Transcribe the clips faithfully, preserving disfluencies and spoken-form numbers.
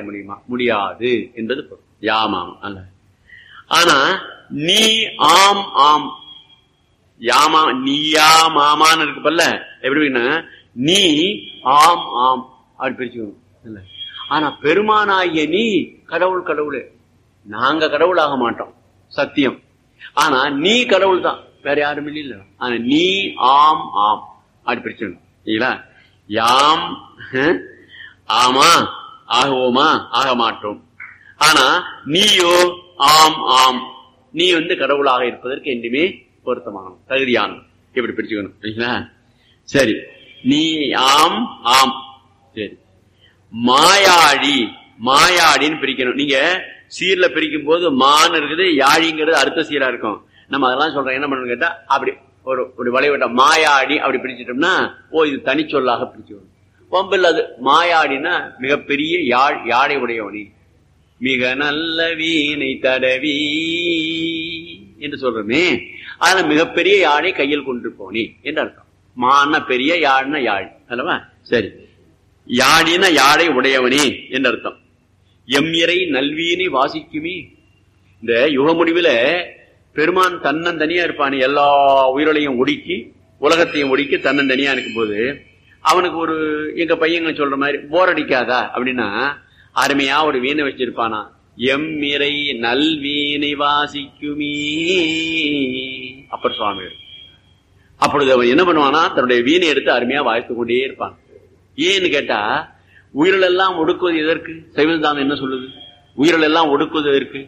முடியுமா? முடியாது என்பது பொருள். யாமாம் அல்ல. ஆனா நீ ஆம் ஆம் யாமா நீயா மாமான்னு இருக்கு பல்ல, எப்படின்னா நீ ஆம் ஆம் அப்படி பிரிச்சுக்கணும் இல்ல. ஆனா பெருமானாகிய நீ கடவுள் கடவுளே, நாங்க கடவுள் ஆக மாட்டோம் சத்தியம். ஆனா நீ கடவுள் தான், வேற யாரும் இல்ல. ஆனா நீ ஆம் ஆம் அப்படி பிரிச்சுக்கணும் இல்லைங்களா? யாம் ஆமா ஆகுவோமா? ஆக மாட்டோம். ஆனா நீயோ ஆம் ஆம், நீ வந்து கடவுளாக இருப்பதற்கு என்றுமே பொருத்தமான தகுதியான, எப்படி பிரிச்சுக்கணும் இல்லைங்களா? சரி, நீ ஆம் ஆம். சரி, மாயாடி மாயாடின்னு பிரிக்கணும். நீங்க சீர்ல பிரிக்கும் போது மான்னு இருக்குது, யாழிங்கிறது அடுத்த சீரா இருக்கும். நம்ம அதெல்லாம் சொல்றோம், என்ன பண்ணணும் கேட்டா அப்படி ஒரு ஒரு வளைவட்ட மாயாடி அப்படி பிரிச்சுட்டோம்னா ஓ இது தனிச்சொல்லாக பிரிச்சுக்கணும். பொம்பில் அது மாயாடினா மிகப்பெரிய யாழ், யாழை உடையவனி, மிக நல்ல வீணை தடவி என்று சொல்றோமே, அதனால மிகப்பெரிய யாழை கையில் கொண்டு போனி என்று அர்த்தம். மான பெரிய, யாழ்னா யாழ் அல்லவா? சரி, யாழின யாழை உடையவனே என்று அர்த்தம். எம் இறை நல்வீனை வாசிக்குமே. இந்த யுக முடிவுல பெருமான் தன்னன் தனியா இருப்பான், எல்லா உயிர்களையும் ஒடுக்கி உலகத்தையும் ஒடுக்கி தன்னன் தனியா இருக்கும் போது அவனுக்கு ஒரு எங்க பையங்க சொல்ற மாதிரி போர் அடிக்காதா அப்படின்னா அருமையா ஒரு வீணை வச்சிருப்பானா, எம் இறை நல்வீனை வாசிக்குமே அப்பர் சுவாமி. அப்பொழுது அவன் என்ன பண்ணுவானா, தன்னுடைய வீணை எடுத்து அருமையா வாய்த்து கொண்டே இருப்பான். ஏன்னு கேட்டா உயிர்கள் எல்லாம் ஒடுக்குவது எதற்கு? சைவசித்தாந்தம் என்ன சொல்லுது? உயிர்கள் எல்லாம் ஒடுக்குவது எதற்கு?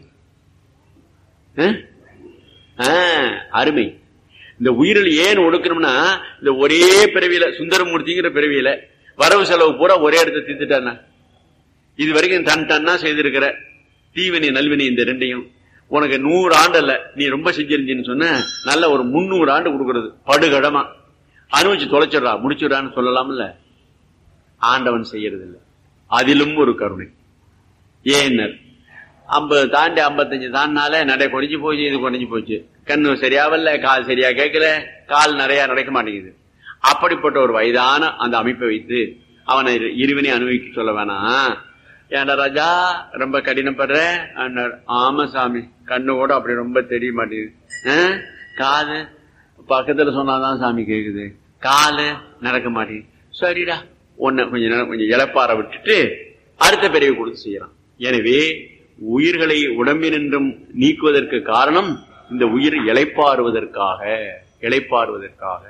அருமை. இந்த உயிரில் ஏன் ஒடுக்கணும்னா, இந்த ஒரே பிறவியில சுந்தரமூர்த்திங்கிற பிறவியில வரவு செலவு பூரா ஒரே இடத்தை தீர்த்துட்டானா. இது வரைக்கும் டன் டன்னா செய்திருக்கிற தீவினை நல்வினை இந்த ரெண்டையும் உனக்கு நூறு ஆண்டு அல்ல, நீ ரொம்ப செஞ்சிருந்தீன்னு சொன்ன நல்ல ஒரு முன்னூறு ஆண்டு கொடுக்கறது படுகடமா அனுபவிச்சு தொலைச்சிடறா முடிச்சுடான்னு சொல்லலாம்ல. ஆண்டவன் செய்யறது இல்லை. அதிலும் ஒரு கருணை. ஏன்னர் ஐம்பது தாண்டி ஐம்பத்தஞ்சு தாண்டினால நடை குறைஞ்சு போச்சு, இது குறைஞ்சு போச்சு, கண்ணு சரியாவல்ல, கால் சரியா கேட்கல, கால் நிறைய நடக்க மாட்டேங்குது. அப்படிப்பட்ட ஒரு வயதான அந்த அமைப்பை வைத்து அவனை இருவினை அனுபவிக்க சொல்ல வேணாம். ஏன்டா ராஜா ரொம்ப கடினப்படுற? ஆமா சாமி, கண்ணு கூட அப்படி ரொம்ப தெரிய மாட்டேங்குது, காது பக்கத்துல சொன்னாதான் சாமி கேக்குது, காலு நடக்க மாட்டேங்குது. சரிடா, ஒன்னு கொஞ்ச நேரம் கொஞ்சம் இழப்பார விட்டுட்டு அடுத்த பிறவி கொடுத்து செய்யறான். எனவே உயிர்களை உடம்பினின்றும் நீக்குவதற்கு காரணம் இந்த உயிர் இளைப்பாறுவதற்காக இளைப்பாறுவதற்காக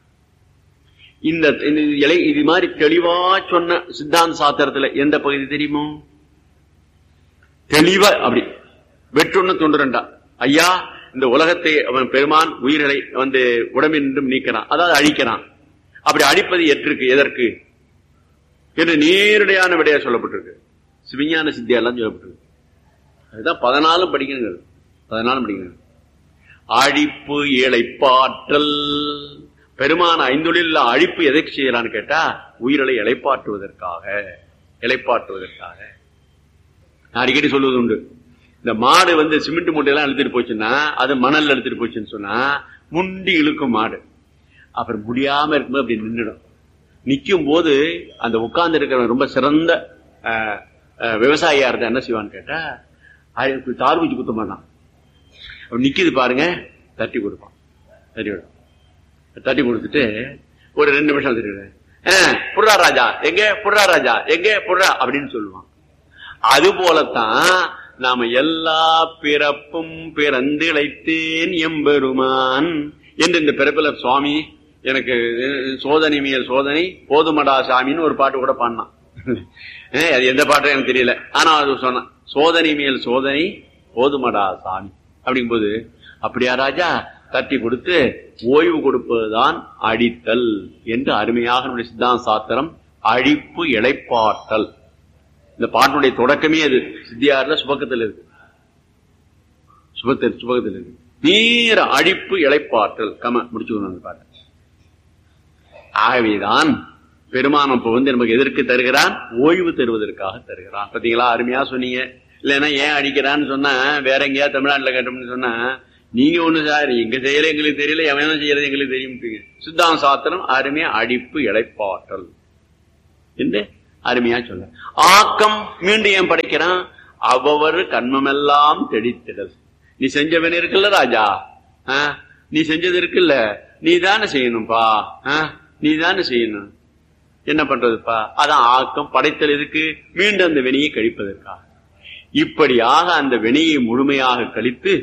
இந்த இலை. இது மாதிரி தெளிவா சொன்ன சித்தாந்த சாத்திரத்துல எந்த பகுதி தெரியுமோ? தெளிவா அப்படி வெற்றொன்னு தொண்டுரண்டா ஐயா, இந்த உலகத்தை அவன் பெருமான் உயிர்களை வந்து உடம்பினின்றும் நீக்கிறான், அதாவது அழிக்கிறான். அப்படி அழிப்பது எதற்கு எதற்கு என்று நேரடியான விடையா சொல்லப்பட்டிருக்கு. சிவஞான சித்தியெல்லாம் சொல்லப்பட்டிருக்கு. அதுதான் பதினாலும் படிக்கணும், பதினாலும் படிக்கணும். அழிப்பு இளைப்பாற்றல். பெருமான ஐந்தொழில் அழிப்பு எதற்கு செய்யலான்னு கேட்டா உயிர்களை இளைப்பாற்றுவதற்காக இளைப்பாற்றுவதற்காக. நான் அடிக்கடி சொல்வது உண்டு, இந்த மாடு வந்து சிமெண்ட் மூட்டையெல்லாம் இழுத்துட்டு போச்சுன்னா, அது மணல் எடுத்துட்டு போச்சுன்னு சொன்னா முண்டி இழுக்கும் மாடு. அப்புறம் முடியாம இருக்கும்போது அப்படி நின்றுடும். நிக்கும் போது அந்த உட்கார்ந்து இருக்கிறவன் ரொம்ப சிறந்த விவசாயியா இருந்தா என்ன செய்வான்னு கேட்டா தார் வச்சு குத்த மாட்டான். நிக்குது பாருங்க, தட்டி கொடுப்பான். தட்டி விடும். தட்டி கொடுத்துட்டு ஒரு ரெண்டு நிமிஷம் புர்ரா ராஜா எங்க, புர்ரா ராஜா எங்க, புர்ரா அப்படின்னு சொல்லுவான். அது போலத்தான் நாம எல்லா பிறப்பும் பிறந்து இழைத்தேன் எம்பெருமான் என்று இந்த பிறப்பில சுவாமி எனக்கு சோதனை மேல் சோதனை போதுமடா சாமின்னு ஒரு பாட்டு கூட பாடினான். அது எந்த பாட்டும் எனக்கு தெரியல, ஆனா அது சொன்னான், சோதனை மேல் சோதனை போதுமடா சாமி அப்படிங்கும்போது அப்படியா ராஜா தட்டி கொடுத்து ஓய்வு கொடுப்பதுதான் அடித்தல் என்று அருமையாக நம்முடைய சித்தாந்த சாத்திரம் அழிப்பு இளைப்பாற்றல். இந்த பாட்டினுடைய தொடக்கமே அது சித்தியார்ல சுபக்கத்தில் இருக்கு, சுபத்தில் சுபகத்தில் இருக்கு. நேர அழிப்பு இளைப்பாற்றல் கம முடிச்சுக்கணும் அந்த பாட்டை. ஆகவேதான் பெருமானம் இப்ப வந்து நமக்கு எதற்கு தருகிறான்? ஓய்வு தருவதற்காக தருகிறான். பாத்தீங்களா, அருமையா சொன்னீங்க. இல்லைன்னா ஏன் அடிக்கிறான்னு சொன்னா வேற எங்கேயா தமிழ்நாட்டில் கேட்டோம்னு சொன்னா நீங்க ஒண்ணு சார் எங்க செய்யல எங்களுக்கு தெரியல, எவன் செய்யறது எங்களுக்கு தெரியும். சித்தாந்த சாத்திரம் அருமையா அடிப்பு இளைப்பாற்றல் என்று அருமையா சொல்ல. ஆக்கம் மீண்டும் ஏன் படைக்கிறான்? அவ்வொரு கண்மமெல்லாம் தெடித்திடல். நீ செஞ்ச வினை இருக்குல்ல ராஜா, நீ செஞ்சது இருக்குல்ல, நீ தானே செய்யணும்பா, நீ தானே செய்யணும். என்ன பண்றதுப்பா? அதான் ஆக்கம். படைத்தல் எதுக்கு? மீண்டும் அந்த வினையை கழிப்பதற்காக. இப்படியாக அந்த வினையை முழுமையாக கழித்து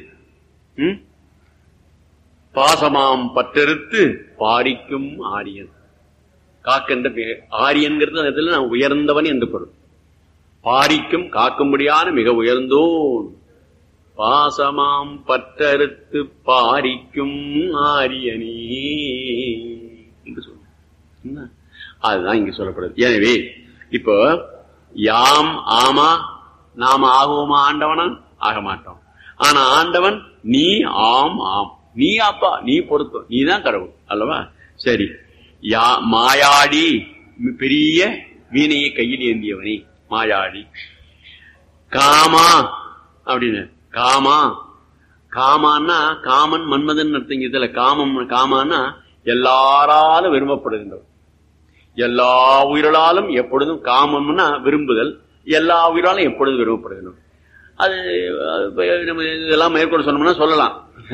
பாசமாம் பற்றறுத்து பாரிக்கும் ஆரியன். காக்கின்ற ஆரியன்கிறது அதுல நான் உயர்ந்தவன் என்று பொருள். பாரிக்கும் காக்கும்படியான மிக உயர்ந்தோன். பாசமாம் பற்றறுத்து பாரிக்கும் ஆரியனே என்று சொல்ல. அதுதான் இங்க சொல்லப்படுது. எனவே இப்போ யாம் ஆமா நாம ஆகுவோமா ஆண்டவனா? ஆக மாட்டோம். ஆனா ஆண்டவன் நீ ஆம் ஆம், நீ அப்பா, நீ பொறுத்தோம், நீ தான் கடவுள் அல்லவா? சரி. யா மாயாடி, பெரிய வீணையை கையில் ஏந்தியவனே மாயாடி. காமா அப்படின்னு, காமா காமான்னா காமன் மன்மதன் அர்த்தம். இதுல காமம் காமான்னா எல்லாராலும் விரும்பப்படுகின்றவர், எல்லா உயிர்களாலும் எப்பொழுதும். காமம்னா விரும்புதல், எல்லா உயிராலும் எப்பொழுதும் விரும்பப்படுகின்றவர். அது நம்ம இதெல்லாம் மேற்கொண்டு சொன்னோம்னா சொல்லலாம்.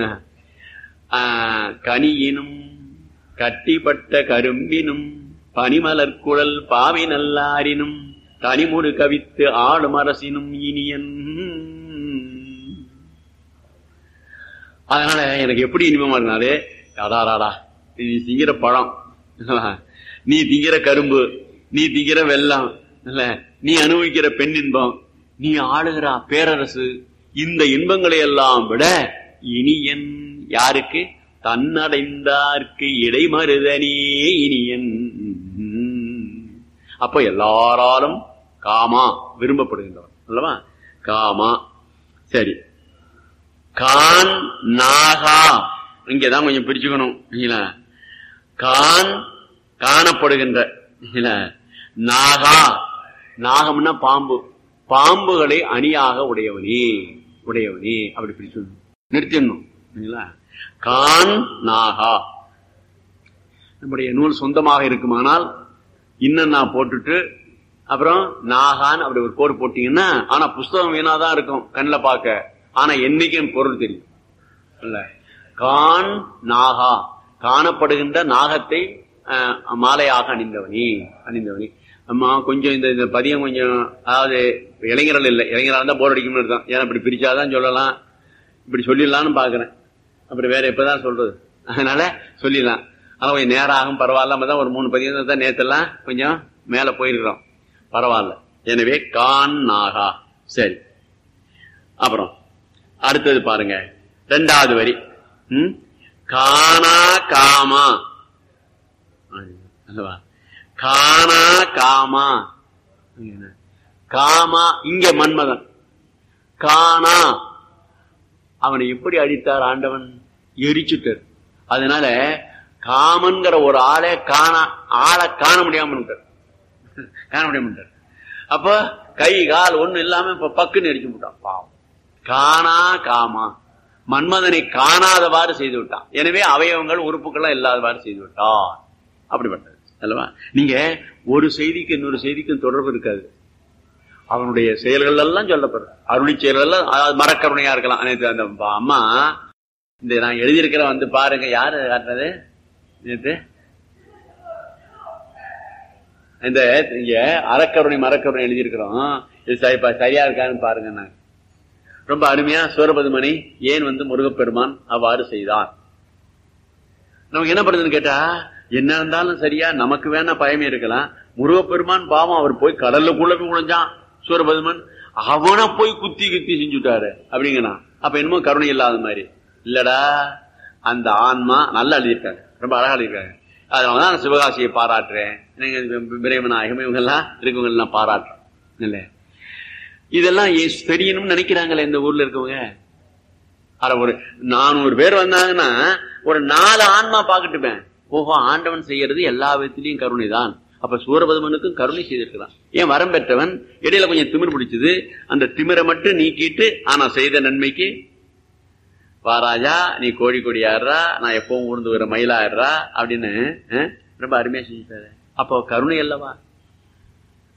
கனியினும் கட்டிப்பட்ட கரும்பினும் பனிமலர் குழல் பாவை நல்லாரினும் தனிமுடு கவித்து ஆளும் அரசினும் இனியன். அதனால எனக்கு எப்படி இனிமமா இருந்தாலே, அடாராடா நீ திங்கிற பழம், நீ திங்கிற கரும்பு, நீ திங்கிற வெல்லம், நீ அனுபவிக்கிற பெண் இன்பம், நீ ஆளுகிற பேரரசு, இந்த இன்பங்களை எல்லாம் விட இனியன் யாருக்கு? தன்னடைந்தார்க்கு இடைமருதனே இனியன். அப்ப எல்லாராலும் காமா விரும்பப்படுகின்றவர் அல்லவா? காமா. சரி. கான் நாகா, இங்கதான் கொஞ்சம் பிரிச்சுக்கணும். கான் காணப்படுகின்ற, நாகா நாகம்னா பாம்பு, பாம்புகளை அணியாக உடையவனே உடையவனே அப்படி பிரிச்சு நிறுத்திடணும். கான் நாகா. நம்முடைய நூல் சொந்தமாக இருக்குமானால் இன்னும் நான் போட்டுட்டு அப்புறம் நாகான் அப்படி ஒரு கோடு போட்டீங்கன்னா, ஆனா புஸ்தகம் வீணாதான் இருக்கும் கண்ணில் பார்க்க, ஆனா என்னைக்கும் பொருள் தெரியும் இல்ல. கான் நாகா, காணப்படுகின்ற நாகத்தை மாலையாக அணிந்தவனி அணிந்தவனி அம்மா கொஞ்சம் இந்த பதியம் கொஞ்சம், அதாவது இளைஞர்கள் இல்லை, இளைஞராக இருந்தா போர் அடிக்கணும்னு இருக்கும். ஏன்னா இப்படி பிரிச்சாதான் சொல்லலாம், இப்படி சொல்லிடலாம்னு பாக்குறேன். அப்புறம் வேற எப்பதான் சொல்றது, அதனால சொல்லிடலாம். ஆனா கொஞ்சம் நேரம் ஆகும், பரவாயில்ல. தான் ஒரு மூணு பதியம் தான் நேத்தெல்லாம் கொஞ்சம் மேல போயிருக்கிறோம், பரவாயில்ல. எனவே கான் நாகா. சரி. அப்புறம் அடுத்தது பாருங்க, ரெண்டாவது வரி. ம் கானா காமா அல்லவா? கானா காமா, காமா இங்க மன்மதன். கானா அவனை எப்படி அடித்தார் ஆண்டவன்? எரிச்சுட்டார். அதனால காமன்கிற ஒரு ஆளை காணா, ஆளை காண முடியாம காண முடியாம அப்ப கை கால் ஒண்ணு இல்லாம இப்ப பக்குன்னு எரிச்சு விட்டான் பாவம். காணா காமா, மன்மதனை காணாதவாறு செய்து விட்டான். எனவே அவயவங்கள் உறுப்புகள்லாம் இல்லாதவாறு செய்து விட்டான். அப்படிப்பட்டது அல்லவா? நீங்க ஒரு செய்திக்கு இன்னொரு செய்திக்கும் தொடர்பு இருக்காது. அவனுடைய செயல்கள் எல்லாம் சொல்லப்படுற அருளி செயல்கள் எல்லாம் மரக்கருணையா இருக்கலாம். அந்த அம்மா இந்த நான் எழுதியிருக்கிற வந்து பாருங்க, யாரு காட்டுறது நேற்று இந்த இங்க அறக்கருணை மரக்கருணை எழுதியிருக்கிறோம். இது சரியா இருக்கான்னு பாருங்க. நாங்க ரொம்ப அருமையா சூரபதுமணி ஏன் வந்து முருகப்பெருமான் அவ்வாறு செய்தார். நமக்கு என்ன பண்ணுதுன்னு கேட்டா, என்ன இருந்தாலும் சரியா நமக்கு வேணா பயமே இருக்கலாம். முருகப்பெருமான் பாவம், அவர் போய் கடலுக்குள்ள போய் உழைஞ்சான் சூரபதுமன், அவனை போய் குத்தி குத்தி செஞ்சுட்டாரு அப்படிங்கண்ணா. அப்ப என்னமோ கருணை இல்லாத மாதிரி இல்லடா. அந்த ஆன்மா நல்லா எழுதியிருக்காங்க, ரொம்ப அழகா எழுதியிருக்காங்க. அதனாலதான் நான் சிவகாசியை பாராட்டுறேன். விரைவநாயகம் இவங்க எல்லாம் இருக்கவங்க எல்லாம் பாராட்டுறேன் இல்ல. இதெல்லாம் தெரியணும்னு நினைக்கிறாங்களே இந்த ஊர்ல இருக்கவங்க. அட ஒரு நானூறு பேர் வந்தாங்கன்னா ஒரு நாலு ஆன்மா பாக்கட்டுப்பேன். ஓஹோ, ஆண்டவன் செய்யறது எல்லா விதத்திலையும் கருணை தான். அப்ப சூரபதுமனுக்கும் கருணை செய்திருக்கிறான். ஏன் வரம் பெற்றவன், இடையில கொஞ்சம் திமிர் பிடிச்சது, அந்த திமிரை மட்டும் நீக்கிட்டு ஆனா செய்த நன்மைக்கு வாராஜா நீ கோழி கொடி ஆடுறா, நான் எப்பவும் உழுந்து வர மயிலாடுறா அப்படின்னு ரொம்ப அருமையா செஞ்சுட்டாரு. அப்போ கருணை அல்லவா?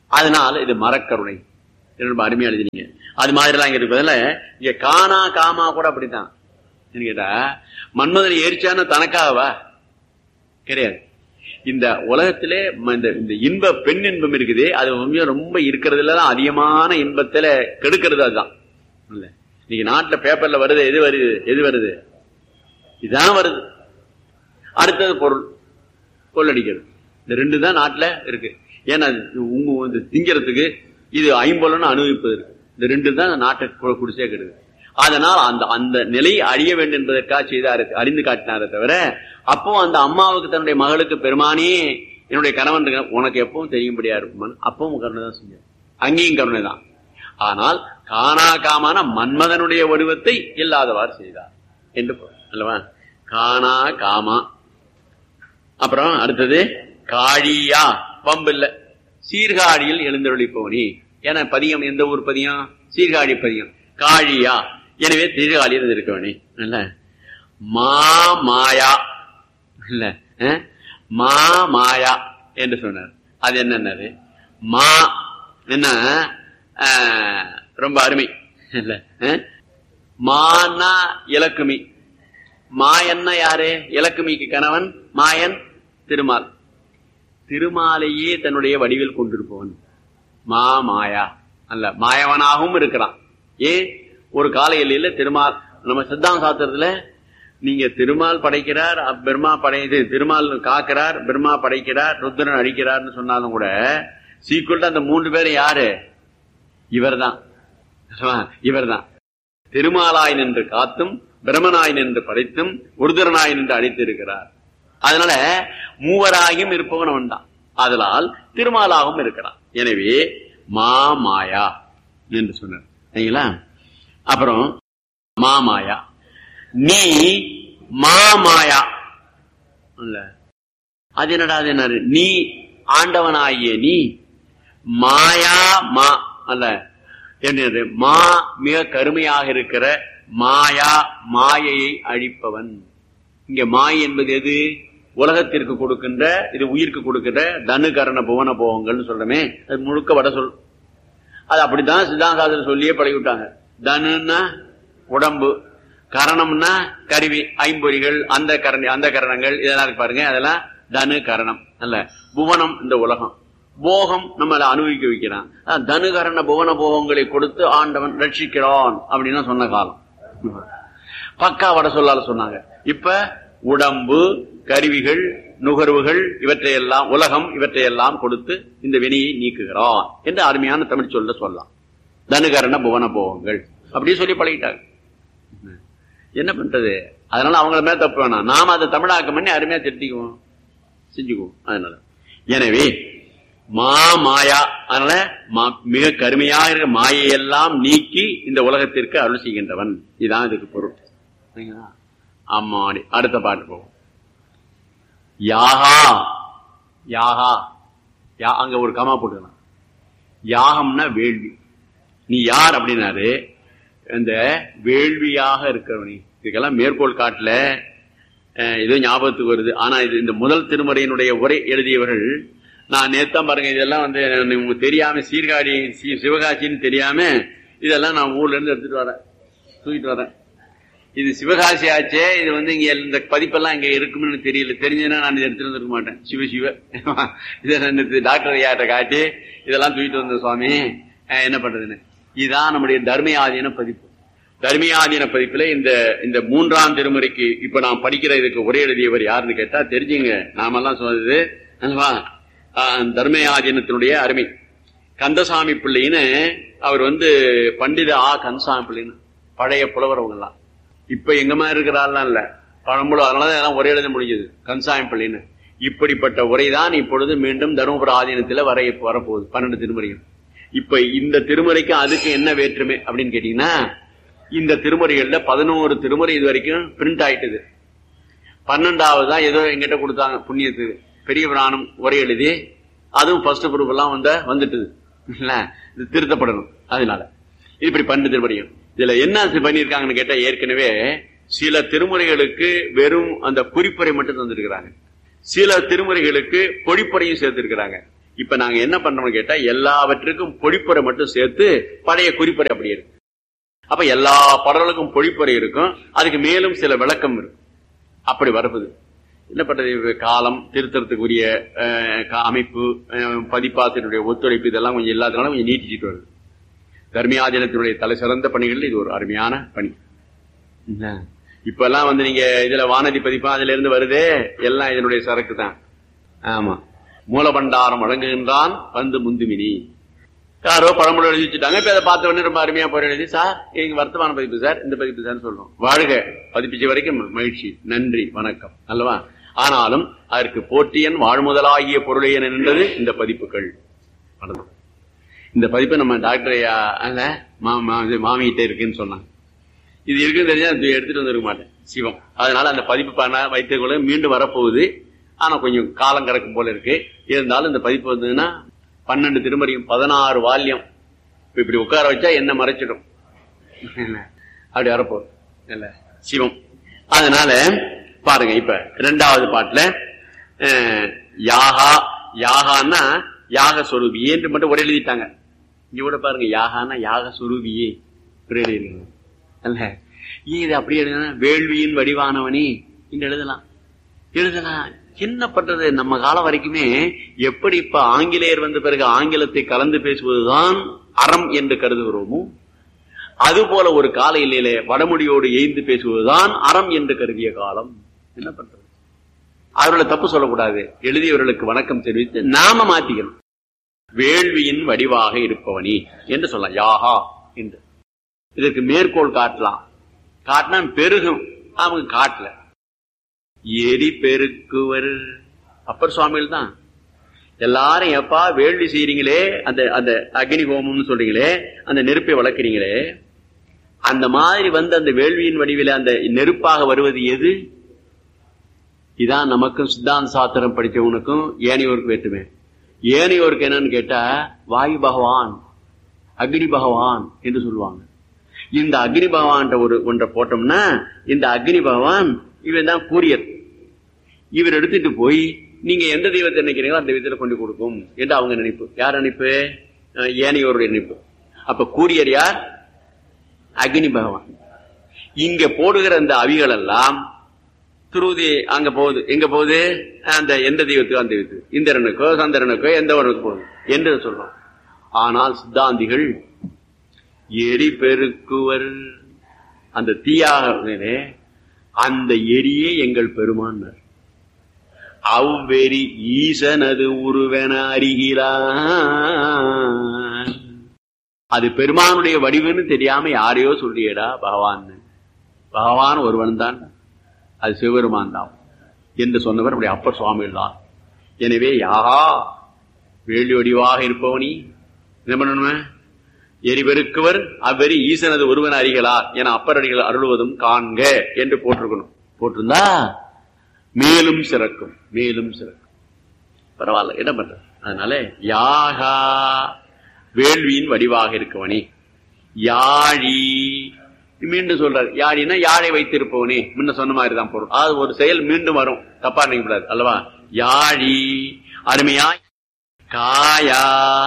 அதனால இது மரக்கருணை ரொம்ப அருமையா எழுதினீங்க. அது மாதிரி எல்லாம் இங்க இருப்பதில்ல. இங்க காணா காமா கூட அப்படித்தான் கேட்டா மன்மதனை ஏறிச்சான தனக்காகவா கிடையாது. இந்த உலகத்திலே இந்த இன்ப பெண் இன்பம் இருக்குது, அது ரொம்ப இருக்கிறதுலதான் அதிகமான இன்பத்துல கெடுக்கிறது. அதுதான் இல்ல இன்னைக்கு நாட்டுல பேப்பர்ல வருது, எது வருது எது வருது இதுதான் வருது. அடுத்தது பொருள் கொள்ளடிக்கிறது. இந்த ரெண்டு தான் நாட்டுல இருக்கு. ஏன்னா உங்க திங்கிறதுக்கு இது ஐம்பொலன்னு அனுபவிப்பது இருக்கு. இந்த ரெண்டு தான் நாட்டை குடிசே கெடுது. அதனால் அந்த அந்த நிலை அழிய வேண்டும் என்பதற்காக செய்தாரு, அறிந்து காட்டினாரே தவிர அப்போ அந்த அம்மாவுக்கு தன்னுடைய மகளுக்கு பெருமானே என்னுடைய கணவன் உனக்கு எப்பவும் தெரியும்படியா இருக்குமான் அப்பவும் கருணை தான் செஞ்சார். அங்கேயும் கருணை தான். ஆனால் காணா காமான மன்மதனுடைய வடிவத்தை இல்லாதவாறு செய்தார் என்று அல்லவா. காணா காமா. அப்புறம் அடுத்தது காழியா பம்பு இல்ல சீர்காழியில் எழுந்தருளிப்பவனி. ஏன்னா பதியம் எந்த ஊர் பதியம்? சீர்காழி பதியம். காழியா எனவே சீர்காழியில் இருக்கவனி. இல்ல மா மாயா இல்ல மா மாயா என்று சொன்னார். அது என்னன்னது மா என்ன ரொம்ப அருமை இல்ல. மானா இலக்குமி. மாயன்னா யாரு? இலக்குமிக்கு கணவன் மாயன் திருமால். திருமாலையே தன்னுடைய வடிவில் கொண்டிருப்பவன் மா மாயா அல்ல, மாயவனாகவும் இருக்கிறான். ஏன் ஒரு கால எல்லையில திருமால் நம்ம சித்தாந்த சாஸ்திரத்துல நீங்க திருமால் படைக்கிறார், பிரம்மா படை திருமால் காக்கிறார், பிரம்மா படைக்கிறார், ருத்ரன் அடிக்கிறார்னு சொன்னாலும் கூட சீக்கிரம் அந்த மூன்று பேரும் யாரு? இவர் தான் இவர் தான் திருமாலாய் நின்று காத்தும் பிரம்மனாய் நின்று படைத்தும் ருத்ரனாய் நின்று அடித்து இருக்கிறார். அதனால மூவராகியும் இருப்பவன் அவன் தான். அதனால் திருமாலாகவும் இருக்கிறான். எனவே மா மாயா என்று சொன்னார். சரிங்களா? அப்புறம் மாமாயா நீ மாமாயா இல்ல அது என்னடா? அது என்ன? நீ ஆண்டவனாகிய நீ மாயா மா அல்ல என்ன? மா மிக கருமையாக இருக்கிற மாயா மாயையை அழிப்பவன். இங்க மாய் என்பது எது? உலகத்திற்கு கொடுக்கின்ற, இது உயிருக்கு கொடுக்கின்ற தனு கரண புவன போகங்கள் சொல்றமே, அது முழுக்க வட சொல். அது அப்படித்தான் சித்தாந்தாதில் சொல்லியே பழகிவிட்டாங்க. தனுன்னா உடம்பு, கரணம்னா கருவி, ஐம்பொறிகள், அந்த கரணி அந்த கரணங்கள் இதெல்லாம் இருக்கு பாருங்க, அதெல்லாம் தனு கரணம் அல்ல. புவனம் இந்த உலகம், போகம் நம்மளை அனுபவிக்க வைக்கிறான். தனு கரண புவன போகங்களை கொடுத்து ஆண்டவன் ரட்சிக்கிறான் அப்படின்னு சொன்ன காலம் பக்கா வட சொல்லால சொன்னாங்க. இப்ப உடம்பு, கருவிகள், நுகர்வுகள் இவற்றையெல்லாம், உலகம் இவற்றையெல்லாம் கொடுத்து இந்த வினையை நீக்குகிறான் என்று அருமையான தமிழ் சொல்ல சொல்லலாம். தனுகரண புவன போகங்கள் அப்படியே சொல்லி பழகிட்டாங்க. என்ன பண்றது? அதனால அவங்கள மேல தப்பு வேணாம், நாம அதை தமிழாக்கம் பண்ணி அருமையா திருத்திக்குவோம், செஞ்சுக்குவோம். அதனால எனவே மா மாயா, அதனால மிக கருமையாக இருக்கிற மாயையெல்லாம் நீக்கி இந்த உலகத்திற்கு அருள் செய்கின்றவன். இதுதான் இதுக்கு பொருள். ஆமாடி. அடுத்த பாட்டு போவோம். யாகா யாகா யா, அங்க ஒரு கமா போட்டுக்கலாம். யாகம்னா வேள்வி. நீ யார் அப்படின்னாரு? இந்த வேள்வியாக இருக்கிறவனி. இதுக்கெல்லாம் மேற்கோள் காட்டல, ஏதோ ஞாபகத்துக்கு வருது. ஆனா இது இந்த முதல் திருமுறையினுடைய உரை எழுதியவர்கள், நான் நேத்தான் பாருங்க, இதெல்லாம் வந்து உங்களுக்கு தெரியாம, சீர்காழி சிவகாசின்னு தெரியாம இதெல்லாம் நான் ஊர்ல இருந்து எடுத்துட்டு வரேன், தூக்கிட்டு வரேன். இது சிவகாசி ஆச்சே, இது வந்து இங்க இந்த பதிப்பெல்லாம் இங்க இருக்குன்னு தெரியல. தெரிஞ்சதுன்னா நான் இதை எடுத்துட்டு வந்துருக்க மாட்டேன். சிவ சிவ இதை டாக்டர் ஐயாட்ட காட்டி இதெல்லாம் தூக்கிட்டு வந்த சுவாமி என்ன பண்றதுன்னு. இதுதான் நம்முடைய தர்மயாதீன பதிப்பு. தர்மயாதீன பதிப்புல இந்த இந்த மூன்றாம் திருமுறைக்கு இப்ப நான் படிக்கிற இதுக்கு உரை எழுதியவர் யாருன்னு கேட்டா தெரிஞ்சுங்க. நாமெல்லாம் சொன்னது தர்மயாதீனத்தினுடைய அருமை கந்தசாமி பிள்ளைன்னு அவர் வந்து பண்டித ஆ கந்தசாமி பிள்ளைன்னு பழைய புலவரவங்கலாம். இப்ப எங்க மாதிரி இருக்கிறாள்லாம் இல்ல, பழம்புல. அதனாலதான் ஒரே எழுத முடிஞ்சது கந்தசாமி பிள்ளைன்னு. இப்படிப்பட்ட உரைதான் இப்பொழுது மீண்டும் தருமபுர ஆதீனத்துல வர வரப்போகுது, பன்னெண்டு திருமுறைகள். இப்ப இந்த திருமுறைக்கு அதுக்கு என்ன வேற்றுமை அப்படின்னு கேட்டீங்கன்னா, இந்த திருமுறைகள்ல பதினோரு திருமுறை இது வரைக்கும் பிரிண்ட் ஆயிட்டது. பன்னெண்டாவது தான் ஏதோ எங்கிட்ட கொடுத்தாங்க புண்ணியத்துக்கு, பெரிய புராணம் உரை எழுதி, அதுவும் ஃபர்ஸ்ட் குரூப் எல்லாம் வந்த வந்துட்டுது இல்ல, இது திருத்தப்படணும். அதனால இப்படி பன்னெண்டு திருமுறைகள். இதுல என்ன பண்ணிருக்காங்கன்னு கேட்டா, ஏற்கனவே சில திருமுறைகளுக்கு வெறும் அந்த குறிப்புரை மட்டும் தந்திருக்கிறாங்க, சில திருமுறைகளுக்கு பொழிப்புரையும் சேர்த்திருக்கிறாங்க. இப்ப நாங்க என்ன பண்றோம்னு கேட்டா எல்லாவற்றுக்கும் பொழிப்புரை மட்டும் சேர்த்து பழைய குறிப்புரை அப்படி இருக்கு. அப்ப எல்லா பாடல்களுக்கும் பொழிப்புரை இருக்கும், அதுக்கு மேலும் சில விளக்கம் இருக்கும். அப்படி வருவது என்ன பண்றது, காலம் திருத்தறதுக்குரிய அமைப்பு, பதிப்பாசிரியருடைய ஒத்துழைப்பு, இதெல்லாம் கொஞ்சம் இல்லாதனால கொஞ்சம் நீட்டிச்சுட்டு வருது. தர்மியாதீனத்தினுடைய தலை சிறந்த பணிகள் இது ஒரு அருமையான பணி. இப்ப எல்லாம் வந்து நீங்க இதுல வானதி பதிப்பா அதுல இருந்து வருதே, எல்லாம் இதனுடைய சரக்கு தான். ஆமா, மூலபண்டாரம் வழங்குகின்றான் வந்து முந்துமினி, யாரோ பழமொழி எழுதி வச்சுட்டாங்க. இப்ப அதை பார்த்த உடனே ரொம்ப அருமையா போய் எழுதி, சார் எங்க வர்த்தமான பதிப்பு சார், இந்த பதிப்பு சார் சொல்றோம். வாழ்க, பதிப்பிச்ச வரைக்கும் மகிழ்ச்சி, நன்றி, வணக்கம் அல்லவா. ஆனாலும் அதற்கு போற்றியன் வாழ்முதலாகிய பொருளையன் என்றது இந்த பதிப்புகள். இந்த பதிப்பை நம்ம டாக்டர் மாமிகிட்ட இருக்குன்னு சொன்னாங்க. இது இருக்குன்னு தெரிஞ்சா எடுத்துட்டு வந்துருக்க மாட்டேன் சிவம். அதனால அந்த பதிப்பு பண்ண வைத்துக்கொள்ள மீண்டும் வரப்போகுது. ஆனா கொஞ்சம் காலம் கிடக்கும் போல இருக்கு. இருந்தாலும் இந்த பதிப்பு வந்ததுன்னா பன்னெண்டு திருமறையும் பதினாறு வால்யம் இப்படி உட்கார வச்சா என்ன மறைச்சிடும், அப்படி வரப்போகுது இல்ல சிவம். அதனால பாருங்க, இப்ப இரண்டாவது பாட்டுல யாகா, யாகான்னா யாக சொரூபியே என்று மட்டும் ஒரே எழுதிட்டாங்க. இங்க கூட பாருங்க, யாகான்னா யாக சொரூபியே அல்ல, இது அப்படி எழுதுனா வேள்வியின் வடிவானவனி என்று எழுதலாம் எழுதலாம் என்ன பண்றது, நம்ம காலம் வரைக்குமே எப்படி இப்ப ஆங்கிலேயர் வந்த பிறகு ஆங்கிலத்தை கலந்து பேசுவதுதான் அறம் என்று கருதுகிறோமோ, அது போல ஒரு கால இல்லையிலே வடமொழியோடு எய்ந்து பேசுவதுதான் அறம் என்று கருதிய காலம். என்ன பண்றது, அவர்களை தப்பு சொல்லக்கூடாது, எழுதியவர்களுக்கு வணக்கம் தெரிவித்து நாம மாத்திக்கணும். வேள்வியின் வடிவாக இருப்பவனி என்று சொல்லலாம், யாகா என்று. இதற்கு மேற்கோள் காட்டலாம், காட்டினா பெருகும், அவங்க காட்டல. எரி பெருக்குவர் அப்பர் சுவாமிகள் தான். எல்லாரும் எப்பா வேள்வி செய்யறீங்களே, அந்த அந்த அக்னி ஹோமம்னு சொல்றீங்களே, அந்த நெருப்பை வளர்க்குறீங்களே, அந்த மாதிரி வந்து அந்த வேள்வியின் வடிவில அந்த நெருப்பாக வருவது எது? இதான் நமக்கும் சித்தாந்த சாஸ்திரம் படிச்சவனுக்கும் ஏனையோருக்கு வேற்றுமே. ஏனையோருக்கு என்னன்னு கேட்டா வாயு பகவான், அக்னி பகவான் என்று சொல்லுவாங்க. இந்த அக்னி பகவான் ஒரு ஒன்றை போட்டோம்னா, இந்த அக்னி பகவான் இவன் தான் கூரியர். இவர் எடுத்துட்டு போய் நீங்க எந்த தெய்வத்தை நினைக்கிறீங்களோ அந்த தெய்வத்தில் கொண்டு கொடுக்கும் என்று அவங்க நினைப்பு. யார் நினைப்பு? ஏனையோருடைய நினைப்பு. அப்ப கூரியர் யார்? அக்னி பகவான். இங்க போடுகிற அந்த அவிகள் எல்லாம் துருதி அங்க போகுது. எங்க போகுது? அந்த எந்த தெய்வத்துக்கோ அந்த தெய்வத்துக்கு, இந்திரனுக்கோ சந்திரனுக்கோ எந்த ஒருவருக்கு போகுது என்று சொல்றோம். ஆனால் சித்தாந்திகள் எரி பெருக்குவர், அந்த தீயாக அந்த எரியே எங்கள் பெருமான். அவ்வெறி ஈசனது உருவென அறிகிறான். அது பெருமானுடைய வடிவுன்னு தெரியாம யாரையோ சொல்றியடா பகவான். பகவான் ஒருவன் தான், அது சிவபெருமான் தான் என்று சொன்னவர் அப்படி அப்பர் சுவாமிகள் தான். எனவே யாகா வேள்வி வடிவாக இருப்பவனி என்ன பண்ணணுமே, எரிபெருக்குவர் அவ்வெறி ஈசனது ஒருவன் அறிகளார் என அப்பரடிகள் அருள்வதும் காண்க என்று போட்டிருக்கணும். போட்டிருந்தா மேலும் சிறக்கும், மேலும் சிறக்கும். பரவாயில்ல, என்ன பண்ற. அதனால யாகா வேள்வியின் வடிவாக இருக்கவனே, யாழி மீண்டும் சொல்றாரு. யாழினா யாழை வைத்திருப்பவனே, முன்ன சொன்ன மாதிரி தான் பொருள். அது ஒரு செயல் மீண்டும் வரும், தப்பா நினைக்கூடாது அல்லவா. யாழி அருமையாய் காயா,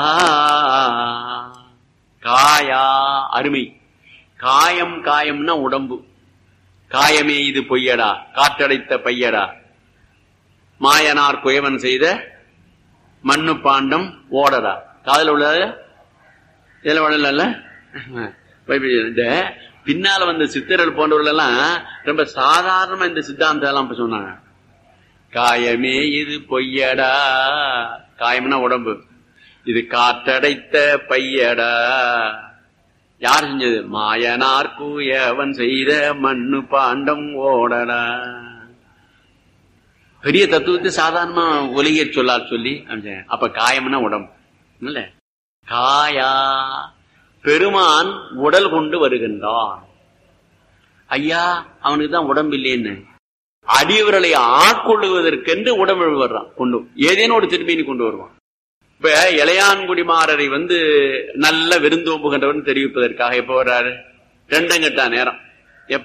காயா அருமை. காயம், காயம்னா உடம்பு. காயமே இது பொய்யடா, காற்றடைத்த பையடா, மாயனார் குயவன் செய்த மண்ணு பாண்டம் ஓடடா. காதல உள்ளது இதுல உடல. இந்த பின்னால வந்த சித்தர்கள் போன்றவர்கள் எல்லாம் ரொம்ப சாதாரணமா இந்த சித்தாந்தம் எல்லாம் சொன்னாங்க. காயமே இது பொய்யடா, காயம்னா உடம்பு, இது காற்றடைத்த பையடா. யார் செஞ்சது? மாயனார் கூயவன் செய்த மண்ணு பாண்டம் ஓடடா. பெரிய தத்துவத்தை சாதாரணமா ஒலிக சொல்லால் சொல்லி அப்ப காயம்னா உடம்பு இல்ல. காயா பெருமான் உடல் கொண்டு வருகின்றான். ஐயா அவனுக்கு தான் உடம்பு இல்லைன்னு அடியவர்களை ஆட்கொள்ளுவதற்கென்று உடம்பு வர்றான், கொண்டு ஏதேனும் ஒரு திரும்பினி கொண்டு வருவான். இப்ப இளையான்குடிமாரரை வந்து நல்ல விருந்தோம்புகின்றவன் தெரிவிப்பதற்காக எப்ப வர்றாரு? ரெண்டங்கட்டா நேரம். எப்ப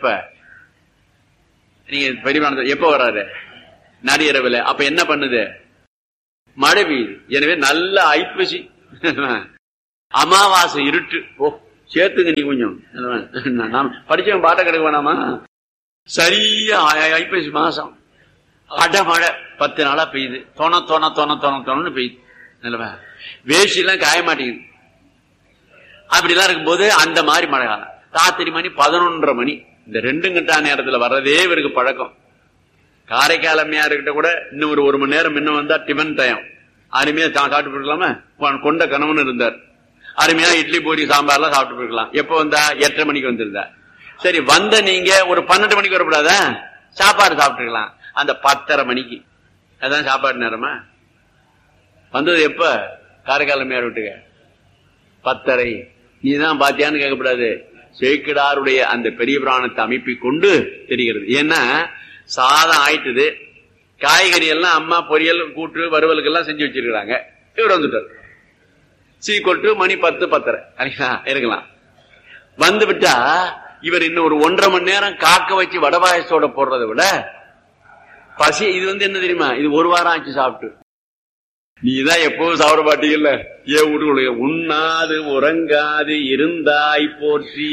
நீங்க பெரியமான எப்ப வர்றாரு? நடிகரவில். அப்ப என்ன பண்ணுது? மழை பெய்யுது. எனவே நல்ல ஐப்பசி அமாவாசை இருட்டு. ஓ சேர்த்துங்க நீ கொஞ்சம், நாம் படிச்சவன் பாட்ட கிடைக்க வேணாமா? சரியா ஐப்பசி மாசம் அடமழை பத்து நாளா பெய்யுது. தொண தொண தொண தொண தொணன்னு பெய்யுது. நல்லவா வேஷ்டி எல்லாம் காய மாட்டேங்குது. அப்படிலாம் இருக்கும்போது அந்த மாதிரி மழை காலம். ராத்திரி மணி பதினொன்றரை மணி இந்த ரெண்டு கட்டா நேரத்துல வர்றதே இவருக்கு பழக்கம். காரைக்கால் அம்மையாருக்கிட்ட கூட இன்னும் ஒரு ஒரு மணி நேரம் இன்னும் வந்தா டிஃபன் டைம் அருமையா சாப்பிட்டு போயிருக்கலாமா? கொண்ட கணவன் இருந்தார். அருமையா இட்லி பூரி சாம்பார்லாம் சாப்பிட்டு போயிருக்கலாம். எப்ப வந்தா எட்டரை மணிக்கு வந்திருந்தா. சரி வந்த நீங்க ஒரு பன்னெண்டு மணிக்கு வரக்கூடாத சாப்பாடு சாப்பிட்டுருக்கலாம். அந்த பத்தரை மணிக்கு அதான் சாப்பாடு நேரமா வந்தது. எப்ப காரைக்கால் அம்மையார் விட்டுக்க பத்தரை. நீதான் பாத்தியான்னு கேட்கக்கூடாது. சேக்கிடாருடைய அந்த பெரிய புராணத்தை அமைப்பை கொண்டு தெரிகிறது. ஏன்னா சாதம் ஆயிட்டுது, காய்கறி எல்லாம் அம்மா பொரியல் கூட்டு வறுவலுக்கு எல்லாம் செஞ்சு வச்சிருக்கிறாங்க. இவர் வந்துட்டார். சீக்கொட்டு மணி பத்து பத்தரை இருக்கலாம். வந்து விட்டா இவர் இன்னும் ஒரு ஒன்றரை மணி நேரம் காக்க வச்சு வடபாயசோட போடுறதை விட பசி. இது வந்து என்ன தெரியுமா? இது ஒரு வாரம் ஆச்சு சாப்பிட்டு. நீதான் எப்பவும் சாப்பிட மாட்டீங்கல்ல. ஏன் வீட்டுக்குள்ள உண்ணாது உறங்காது இருந்தாய் போற்றி.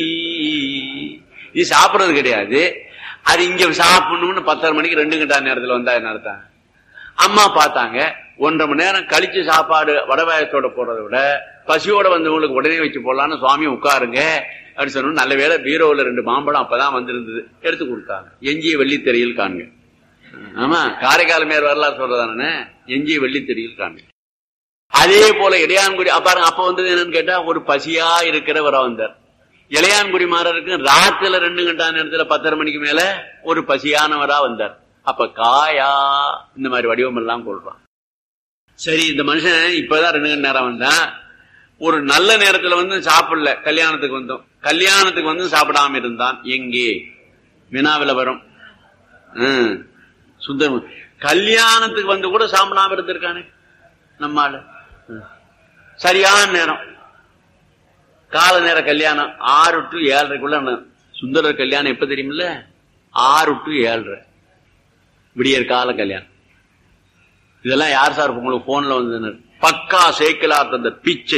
இது சாப்பிடறது கிடையாது. அது இங்க சாப்பிடணும்னு பத்தரை மணிக்கு ரெண்டு கண்டா நேரத்துல வந்தா என்ன அர்த்தம்? அம்மா பார்த்தாங்க ஒன்றரை மணி நேரம் கழிச்சு சாப்பாடு வடபாயத்தோட போடுறதை விட பசியோட வந்தவங்களுக்கு உடனே வச்சு போடலான்னு சுவாமி உட்காருங்க அப்படின்னு சொன்னோம். நல்ல வேளை பீரோவில் ரெண்டு மாம்பழம் அப்பதான் வந்திருந்தது, எடுத்து கொடுத்தாங்க. எஞ்சிய வெள்ளித்தெறியில் காண்க. ஆமா காரைக்கால் மேல் வரலாறு சொல்றதானே எஞ்சிய வெள்ளித்தெறியில் காண்க. அதே போல இளையான்குடி பாருங்க. அப்ப வந்தது என்னன்னு கேட்டா ஒரு பசியா இருக்கிறவரா வந்தார். இளையான்குடி மாறருக்கு ராத்துல ரெண்டு கண்டா நேரத்துல பத்தரை மணிக்கு மேல ஒரு பசியானவரா வந்தார். அப்ப காயா இந்த மாதிரி வடிவம் எல்லாம் கொள்றான். சரி இந்த மனுஷன் இப்பதான் ரெண்டு கண்டு நேரம் வந்தான். ஒரு நல்ல நேரத்துல வந்து சாப்பிடல. கல்யாணத்துக்கு வந்தோம். கல்யாணத்துக்கு வந்து சாப்பிடாம இருந்தான். எங்கே வினாவில வரும். சுந்தரம் கல்யாணத்துக்கு வந்து கூட சாப்பிடாம இருந்திருக்கானே நம்மால. சரியான நேரம் கால நேர கல்யாணம் ஆறு டு ஏழரைக்குள்ள. சுந்தரர் கல்யாணம் எப்ப தெரியுமில்ல? ஆறு டு ஏழரை விடியற் கால கல்யாணம். இதெல்லாம் யார் சார் உங்களுக்கு போன்ல வந்து பக்கா சேக்கிலார் தந்த பிச்சை.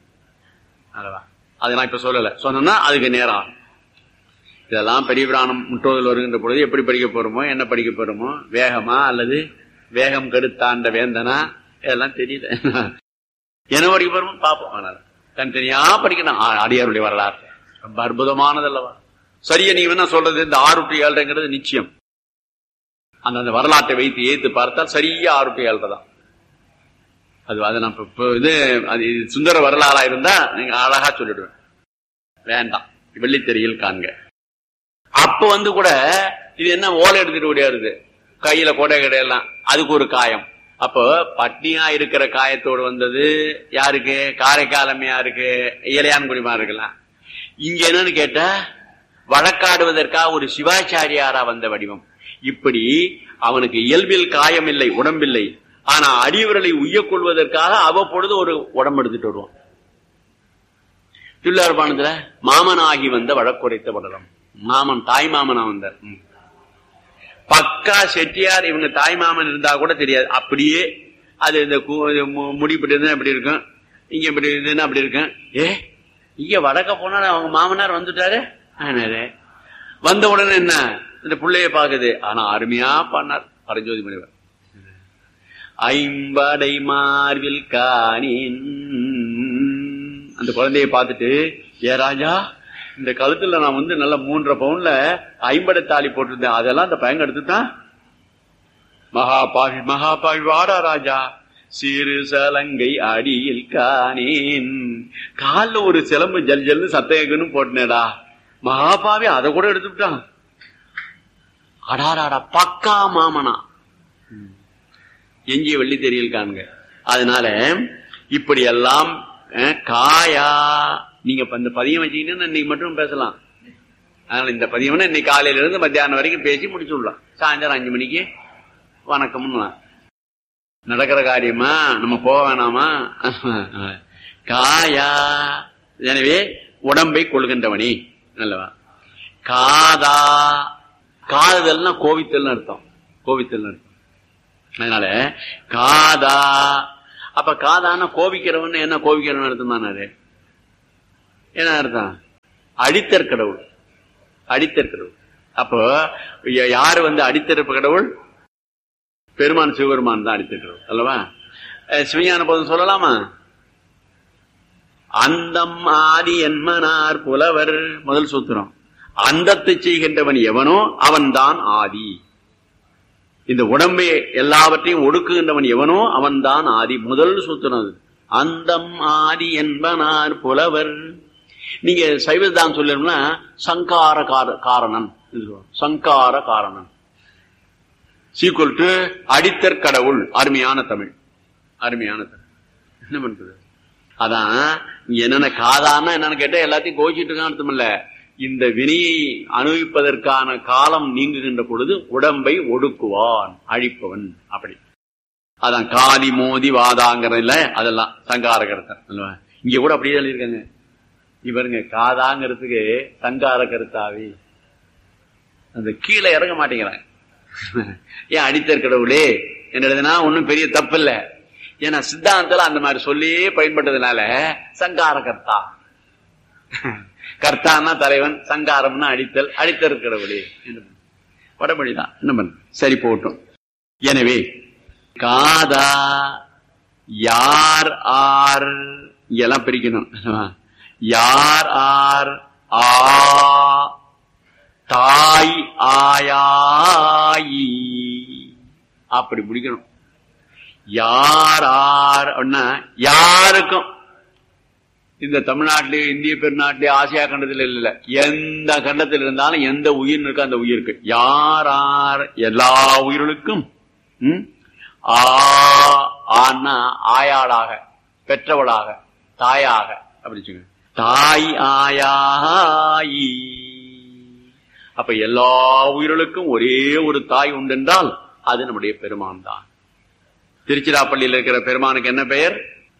அதை நான் இப்ப சொல்லல, சொன்னா அதுக்கு நேரம். இதெல்லாம் பெரிய புராணம் முற்றோதல் வருகின்ற பொழுது எப்படி படிக்க போறோமோ, என்ன படிக்க போறோமோ, வேகமா அல்லது வேகம் கெடுத்தாண்ட வேந்தனா, இதெல்லாம் தெரியல. என்ன படிக்க போறோமோ பார்ப்போம். அதனால தனித்தனியா படிக்கணும். அடியாருடைய வரலாறு ரொம்ப அற்புதமானதல்லவா? சரியா நீங்க என்ன சொல்றது? இந்த ஆறு டு ஏழுங்கிறது நிச்சயம். அந்த வரலாற்றை வைத்து ஏத்து பார்த்தால் சரியா ஆறு டு ஏழு தான் அது. அதை நான் இது சுந்தர வரலாறா இருந்தா நீங்க அழகா சொல்லிடுவேன். வேண்டாம் வெள்ளித்தெறியில் காண்க. அப்ப வந்து கூட இது என்ன ஓலை எடுத்துட்டு ஓடியாருது கையில கொடை கடையெல்லாம், அதுக்கு ஒரு காயம். அப்போ பட்னியா இருக்கிற காயத்தோடு வந்தது யாருக்கு? காரைக்கால் அம்மையாருக்கு, இளையான்குடிமா இருக்கலாம். இங்க என்னன்னு கேட்டா வழக்காடுவதற்காக ஒரு சிவாச்சாரியாரா வந்த வடிவம். இப்படி அவனுக்கு இயல்பில் காயம் இல்லை, உடம்பில்லை. ஆனா அடியவர்களை உய்யக் கொள்வதற்காக அவ்வப்பொழுது ஒரு உடம்பு எடுத்துட்டு வருவான். தில்லார்பாணத்துல மாமனாகி வந்த வழக்குரைத்த படலம். மாமன் தாய் மாமனா வந்தார். பக்கா செட்டியார். இவங்க தாய் மாமன் இருந்தா கூட தெரியாது. அப்படியே அது இந்த முடி இப்படி இருந்தா இப்படி இருக்கும், இங்க இப்படி இருந்ததுன்னா அப்படி இருக்கும். ஏ இங்க வடக்க போனா அவங்க மாமனார் வந்துட்டாரு. வந்த உடனே என்ன இந்த பிள்ளைய பாக்குது. ஆனா அருமையா பண்ணார் பரஞ்சோதி முனிவர். ஐம்படை மார்பில் காணின் அந்த குழந்தைய பார்த்துட்டு, ஏ ராஜா இந்த கழுத்துல நான் வந்து நல்ல மூன்றரை பவுன்ல ஐம்படை தாலி போட்டிருந்தேன், அதெல்லாம் அந்த பையன் எடுத்துட்டான். மகாபாவி மகாபாவி வாடா ராஜா, சிறு சலங்கை அடியில் காணேன். காலில் ஒரு சிலம்பு ஜல் ஜல்னு சத்தையன்னு போட்டனேடா, மகாபாவி அதை கூட எடுத்துட்டான். அடாராடா பக்கா மாமனா. எஞ்சிய வெள்ளித்தெறியில் காண்க. அதனால இப்படி எல்லாம் காயா நீங்க இந்த பதியம் வச்சீங்கன்னா இன்னைக்கு மட்டும் பேசலாம். அதனால இந்த பதியம்னா இன்னைக்கு காலையில இருந்து மத்தியானம் வரைக்கும் பேசி முடிச்சு விடலாம். சாயந்தரம் அஞ்சு மணிக்கு வணக்கம்னா நடக்கிற காரியமா, நம்ம போக வேணாமா? காயா. எனவே உடம்பை கொள்கின்றவனி நல்லவா. காதா, காதல்னா கோவித்தல் அர்த்தம். கோவித்தல் அர்த்தம். அதனால காதா, அப்ப காதான கோபிக்கிறவன் என்ன, கோபிக்கிறவன் அர்த்தம் தானே. என்ன அர்த்தம்? அடித்தற் கடவுள், அடித்தற் கடவுள். அப்போ யாரு வந்து அடித்தறப்பு கடவுள்? பெருமான் சிவபெருமான் தான் அடித்தற் கடவுள் அல்லவா? சிவஞான போதும் சொல்லலாமா? அந்தம் ஆதி என்மனார் புலவர், முதல் சூத்திரம். அந்தத்தை செய்கின்றவன் எவனோ அவன் தான் ஆதி. இந்த உடம்பை எல்லாவற்றையும் ஒடுக்குகின்றவன் எவனோ அவன் தான் ஆதி, முதல் சூத்திரம் அது. அந்தம் ஆதி என்பனார் புலவர். நீங்க சைவதான் சொல்லணும்னா சங்கார காரணன், சங்கார காரணன் சீக்குவல் டு அடித்தற் கடவுள். அருமையான தமிழ், அருமையான தமிழ். என்ன பண்றது? அதான் என்னென்ன காதான்னா என்னன்னு கேட்டா எல்லாத்தையும் கோச்சிட்டு இருக்கான்னு அர்த்தம் இல்ல. இந்த வினையை அனுபவிப்பதற்கான காலம் நீங்குகின்ற பொழுது உடம்பை ஒடுக்குவான், அழிப்பவன். அப்படி அதான் காதி மோதி வாதாங்கிறதுல அதெல்லாம் சங்கார கருத்தர் அல்லவா? இங்க கூட அப்படியே சொல்லியிருக்காங்க. இவருங்க காதாங்கிறதுக்கு சங்கார கருத்தாவி, அந்த கீழே இறங்க மாட்டேங்கிறாங்க. ஏன் அடித்தற் கடவுளே என்னதுன்னா ஒன்னும் பெரிய தப்பு இல்ல. ஏன்னா சித்தாந்தத்துல அந்த மாதிரி சொல்லி பயன்பட்டதுனால சங்கார கர்த்தா, கர்த்தான்னா தலைவன், சங்காரம்னா அடித்தல், அடித்தற் கடவுளே வடமொழிதான். என்ன பண்ண சரி போட்டும். எனவே காதா யார் ஆர் இங்கெல்லாம் பிரிக்கணும். யார் ஆர் ஆ தாய் ஆயாயி அப்படி முடிக்கணும். யார் ஆர் அப்படின்னா யாருக்கும் இந்த தமிழ்நாட்டிலே, இந்திய பெருநாட்டிலே, ஆசியா கண்டத்தில் இல்ல, எந்த கண்டத்தில் இருந்தாலும் எந்த உயிர் இருக்கோ அந்த உயிருக்கு யார் ஆர் எல்லா உயிர்களுக்கும் ஆனா ஆயாளாக, பெற்றவளாக, தாயாக அப்படி சொல்லுங்க. தாய் ஆயாயி. அப்ப எல்லா உயிர்களுக்கும் ஒரே ஒரு தாய் உண்டென்றால் அது நம்முடைய பெருமான் தான். திருச்சிராப்பள்ளியில் இருக்கிற பெருமானுக்கு என்ன பெயர்?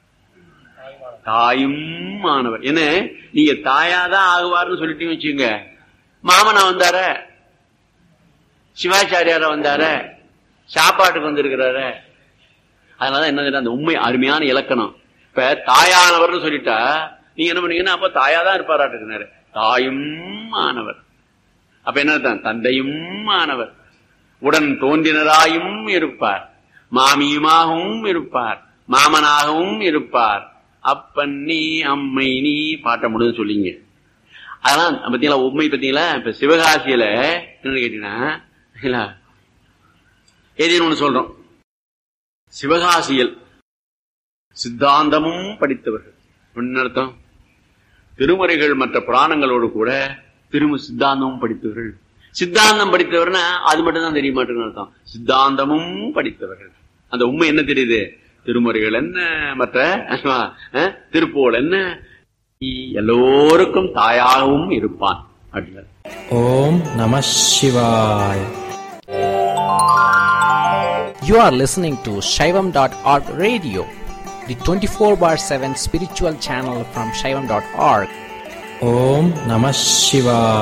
தாயும் மாணவர். என்ன நீங்க தாயாதான் ஆகுவார்னு சொல்லிட்டு வச்சுங்க. மாமனா வந்தார, சிவாச்சாரியார வந்தார, சாப்பாட்டுக்கு வந்திருக்கிறாரு. அதனாலதான் என்ன அந்த உண்மை அருமையான இலக்கணம். இப்ப தாயானவர்னு சொல்லிட்டா நீங்க என்ன பண்ணீங்கன்னா அப்ப தாயாதான் இருப்பாராட்டுக்கிறாரு. தாயும் மாணவர். அப்ப என்ன தந்தையும் மாணவர், உடன் தோன்றினராயும் இருப்பார், மாமியுமாகவும் இருப்பார், மாமனாகவும் இருப்பார், அப்பன் நீ அம்மை நீ பாட்ட முடியும் சொல்லிங்க. அதெல்லாம் பத்தீங்களா உண்மை பத்தீங்களா? இப்ப சிவகாசியில என்ன கேட்டீங்கன்னா ஏதேனும் ஒண்ணு சொல்றோம். சிவகாசியில் சித்தாந்தமும் படித்தவர்கள் என்ன அர்த்தம்? திருமுறைகள் மற்ற புராணங்களோடு கூட திரும்ப சித்தாந்தமும் படித்தவர்கள். சித்தாந்தம் படித்தவர்னா அது மட்டும் தான் தெரிய மாட்டேங்குன்னு அர்த்தம். சித்தாந்தமும் படித்தவர்கள். அந்த உண்மை என்ன தெரியுது? திருமுறைகள் என்ன, மற்ற திருப்போல் என்ன, எல்லோருக்கும் தாயாகவும் இருப்பான் அப்படின்னா. ஓம் நம சிவாய். You are listening to Shaivam dot org radio, the twenty-four bar seven spiritual channel from Shaivam dot org. Om Namah Shivaya.